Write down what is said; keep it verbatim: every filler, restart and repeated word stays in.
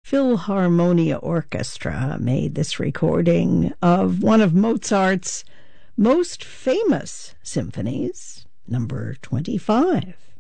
Philharmonia Orchestra made this recording of one of Mozart's most famous symphonies, number twenty-five.